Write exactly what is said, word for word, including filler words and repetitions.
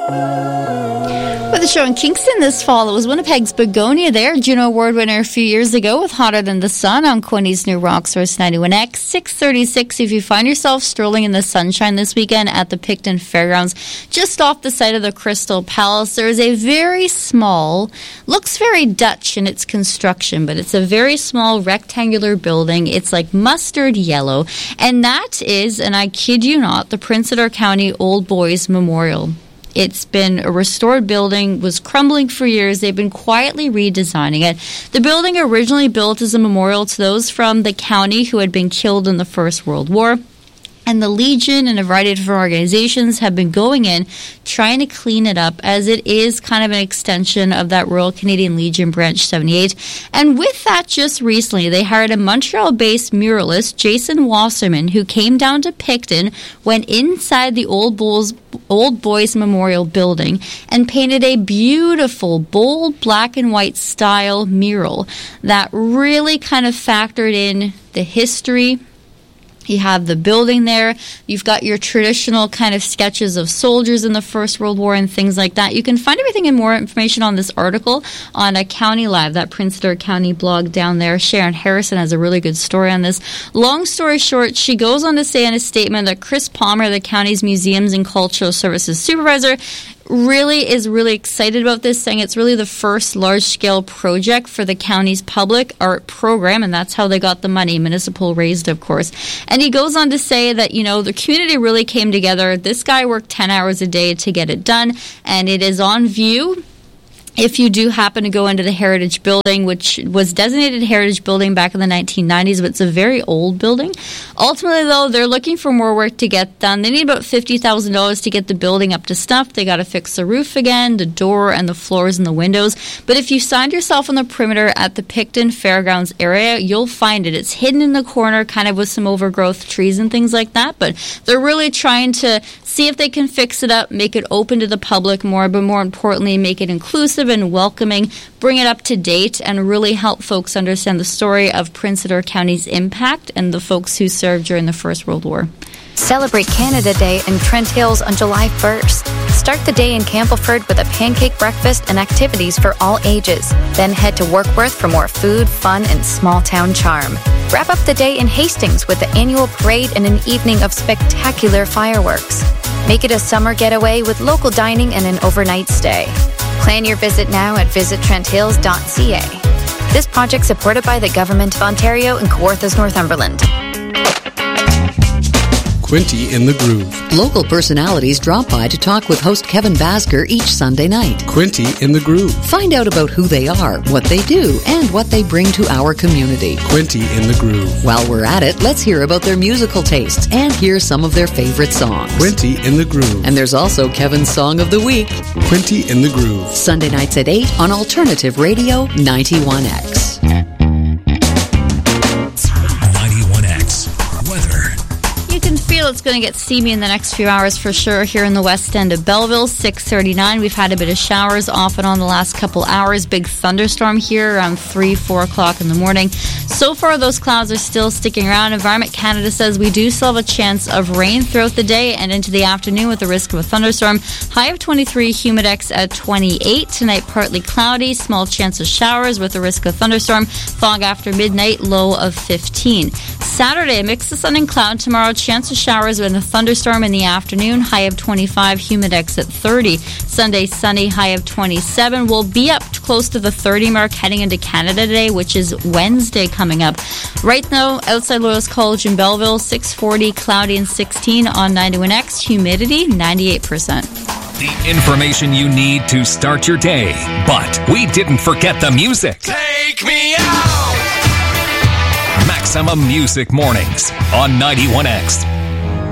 With the show in Kingston this fall, it was Winnipeg's Begonia there, Juno Award winner a few years ago with Hotter Than the Sun on Quinny's new Rock Source ninety-one X. six thirty-six, if you find yourself strolling in the sunshine this weekend at the Picton Fairgrounds, just off the site of the Crystal Palace, there is a very small, looks very Dutch in its construction, but it's a very small rectangular building. It's like mustard yellow, and that is, and I kid you not, the Prince Edward County Old Boys Memorial. It's been a restored building, was crumbling for years. They've been quietly redesigning it. The building originally built as a memorial to those from the county who had been killed in the First World War. And the Legion and a variety of different organizations have been going in, trying to clean it up, as it is kind of an extension of that Royal Canadian Legion Branch seventy-eight. And with that, just recently, they hired a Montreal-based muralist, Jason Wasserman, who came down to Picton, went inside the Old Bulls, Old Boys Memorial building, and painted a beautiful, bold, black and white style mural that really kind of factored in the history. You have the building there. You've got your traditional kind of sketches of soldiers in the First World War and things like that. You can find everything and more information on this article on a County Live, that Prince Edward County blog down there. Sharon Harrison has a really good story on this. Long story short, she goes on to say in a statement that Chris Palmer, the county's Museums and Cultural Services supervisor, really is really excited about this, saying it's really the first large-scale project for the county's public art program, and that's how they got the money, municipal raised, of course. And he goes on to say that, you know, the community really came together. This guy worked ten hours a day to get it done, and it is on view if you do happen to go into the Heritage Building, which was designated Heritage Building back in the nineteen nineties, but it's a very old building. Ultimately, though, they're looking for more work to get done. They need about fifty thousand dollars to get the building up to snuff. They got to fix the roof again, the door and the floors and the windows. But if you signed yourself on the perimeter at the Picton Fairgrounds area, you'll find it. It's hidden in the corner, kind of with some overgrowth trees and things like that. But they're really trying to see if they can fix it up, make it open to the public more, but more importantly, make it inclusive and welcoming, bring it up to date, and really help folks understand the story of Prince Edward County's impact and the folks who served during the First World War. Celebrate Canada Day in Trent Hills on July first. Start the day in Campbellford with a pancake breakfast and activities for all ages. Then head to Warkworth for more food, fun, and small-town charm. Wrap up the day in Hastings with the annual parade and an evening of spectacular fireworks. Make it a summer getaway with local dining and an overnight stay. Plan your visit now at visit trent hills dot c a. This project supported by the Government of Ontario and Kawarthas, Northumberland. Quinty in the Groove. Local personalities drop by to talk with host Kevin Basker each Sunday night. Quinty in the Groove. Find out about who they are, what they do, and what they bring to our community. Quinty in the Groove. While we're at it, let's hear about their musical tastes and hear some of their favorite songs. Quinty in the Groove. And there's also Kevin's Song of the Week. Quinty in the Groove. Sunday nights at eight on Alternative Radio ninety-one X. ninety-one X. Weather. You can feel it's going to get steamy in the next few hours for sure here in the west end of Belleville. six thirty-nine. We've had a bit of showers off and on the last couple hours. Big thunderstorm here around three, four o'clock in the morning. So far, those clouds are still sticking around. Environment Canada says we do still have a chance of rain throughout the day and into the afternoon with the risk of a thunderstorm. High of twenty-three, humidex at twenty-eight. Tonight, partly cloudy, small chance of showers with the risk of thunderstorm. Fog after midnight, low of fifteen. Saturday, a mix of sun and cloud. Tomorrow, chance of showers with a thunderstorm in the afternoon. High of twenty-five, humidex at thirty. Sunday, sunny, high of twenty-seven. We'll be up close to the thirty mark heading into Canada Day, which is Wednesday coming up. Right now, outside Loyalist College in Belleville, six forty, cloudy and sixteen on ninety-one X. Humidity, ninety-eight percent. The information you need to start your day. But we didn't forget the music. Take me out! Maximum Music Mornings on ninety-one X.